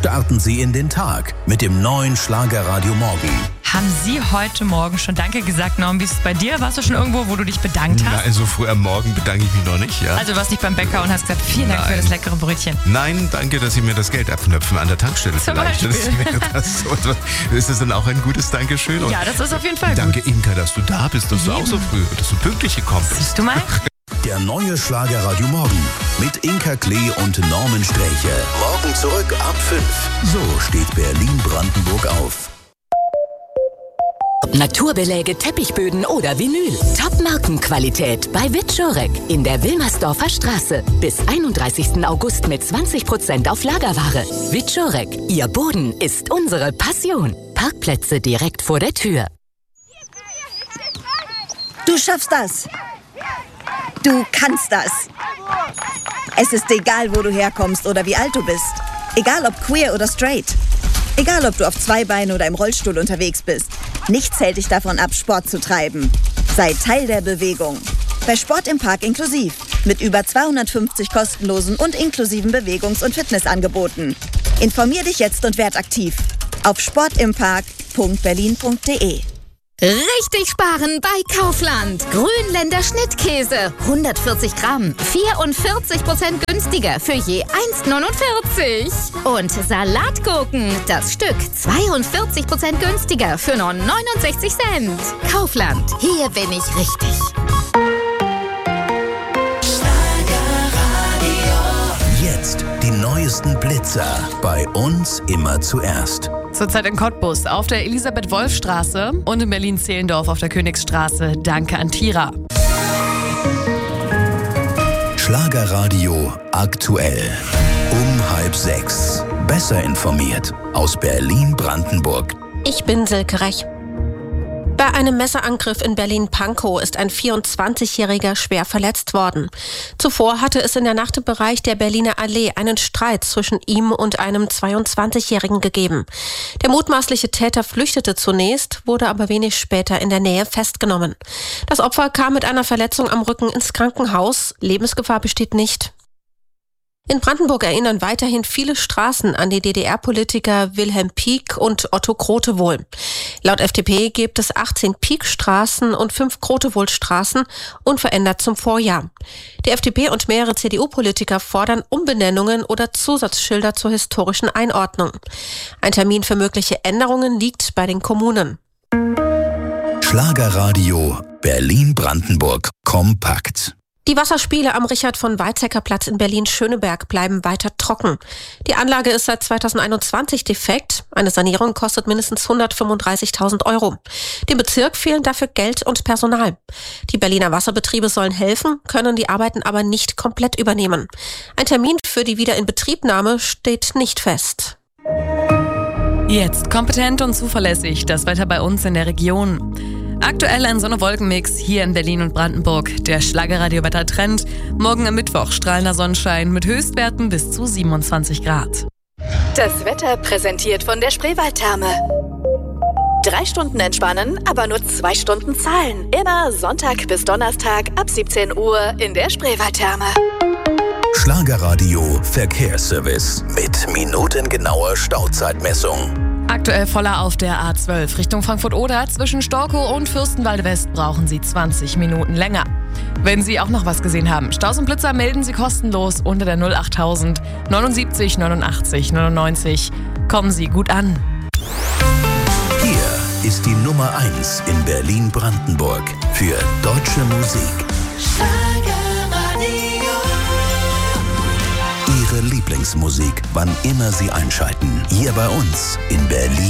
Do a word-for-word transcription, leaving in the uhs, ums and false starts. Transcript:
Starten Sie in den Tag mit dem neuen Schlagerradio Morgen. Haben Sie heute Morgen schon Danke gesagt, Norm? Wie ist es bei dir? Warst du schon irgendwo, wo du dich bedankt hast? Nein, so früh am Morgen bedanke ich mich noch nicht, ja. Also du warst nicht beim Bäcker und hast gesagt, vielen Dank Nein. für das leckere Brötchen. Nein, danke, dass Sie mir das Geld abknöpfen an der Tankstelle Zum vielleicht. Das Beispiel. wäre das so. Ist das dann auch ein gutes Dankeschön? Und Ja, das ist auf jeden Fall danke, gut. Inka, dass du da bist, dass du auch so früh, dass du pünktlich gekommen bist. Siehst du mal? Der neue Schlagerradio Morgen mit Inka Klee und Norman Sträche. Morgen zurück ab fünf. So steht Berlin-Brandenburg auf. Naturbeläge, Teppichböden oder Vinyl. Top-Markenqualität bei Wiczorek in der Wilmersdorfer Straße. Bis einunddreißigsten August mit zwanzig Prozent auf Lagerware. Wiczorek, Ihr Boden ist unsere Passion. Parkplätze direkt vor der Tür. Du schaffst das. Du kannst das. Es ist egal, wo du herkommst oder wie alt du bist. Egal ob queer oder straight. Egal ob du auf zwei Beinen oder im Rollstuhl unterwegs bist. Nichts hält dich davon ab, Sport zu treiben. Sei Teil der Bewegung. Bei Sport im Park inklusiv. Mit über zweihundertfünfzig kostenlosen und inklusiven Bewegungs- und Fitnessangeboten. Informier dich jetzt und werd aktiv. Auf sportimpark punkt berlin punkt de. Richtig sparen bei Kaufland. Grünländer Schnittkäse. hundertvierzig Gramm. vierundvierzig Prozent günstiger für je eins neunundvierzig. Und Salatgurken. Das Stück zweiundvierzig Prozent günstiger für nur neunundsechzig Cent. Kaufland. Hier bin ich richtig. Jetzt die neuesten Blitzer. Bei uns immer zuerst. Zurzeit in Cottbus auf der Elisabeth-Wolf-Straße und in Berlin-Zehlendorf auf der Königsstraße. Danke an Tira. Schlagerradio aktuell. Um halb sechs. Besser informiert aus Berlin-Brandenburg. Ich bin Silke Rech. Bei einem Messerangriff in Berlin-Pankow ist ein vierundzwanzigjähriger schwer verletzt worden. Zuvor hatte es in der Nacht im Bereich der Berliner Allee einen Streit zwischen ihm und einem zweiundzwanzigjährigen gegeben. Der mutmaßliche Täter flüchtete zunächst, wurde aber wenig später in der Nähe festgenommen. Das Opfer kam mit einer Verletzung am Rücken ins Krankenhaus. Lebensgefahr besteht nicht. In Brandenburg erinnern weiterhin viele Straßen an die D D R-Politiker Wilhelm Pieck und Otto Grotewohl. Laut F D P gibt es achtzehn Pieck-Straßen und fünf Grotewohl-Straßen, unverändert zum Vorjahr. Die F D P und mehrere C D U-Politiker fordern Umbenennungen oder Zusatzschilder zur historischen Einordnung. Ein Termin für mögliche Änderungen liegt bei den Kommunen. Schlagerradio Berlin-Brandenburg kompakt. Die Wasserspiele am Richard-von-Weizsäcker-Platz in Berlin-Schöneberg bleiben weiter trocken. Die Anlage ist seit zweitausendeinundzwanzig defekt. Eine Sanierung kostet mindestens hundertfünfunddreißigtausend Euro. Dem Bezirk fehlen dafür Geld und Personal. Die Berliner Wasserbetriebe sollen helfen, können die Arbeiten aber nicht komplett übernehmen. Ein Termin für die Wiederinbetriebnahme steht nicht fest. Jetzt kompetent und zuverlässig das Wetter bei uns in der Region. Aktuell ein Sonne-Wolken-Mix hier in Berlin und Brandenburg. Der Schlagerradio-Wetter-Trend. Morgen am Mittwoch strahlender Sonnenschein mit Höchstwerten bis zu siebenundzwanzig Grad. Das Wetter präsentiert von der Spreewaldtherme. Drei Stunden entspannen, aber nur zwei Stunden zahlen. Immer Sonntag bis Donnerstag ab siebzehn Uhr in der Spreewaldtherme. Schlagerradio Verkehrsservice mit minutengenauer Stauzeitmessung. Aktuell voller auf der A zwölf Richtung Frankfurt-Oder. Zwischen Storkow und Fürstenwalde West brauchen Sie zwanzig Minuten länger. Wenn Sie auch noch was gesehen haben, Staus und Blitzer melden Sie kostenlos unter der null achttausend neunundsiebzig neunundachtzig neunundneunzig. Kommen Sie gut an. Hier ist die Nummer eins in Berlin-Brandenburg für deutsche Musik. Ihre Lieblingsmusik, wann immer Sie einschalten. Hier bei uns in Berlin.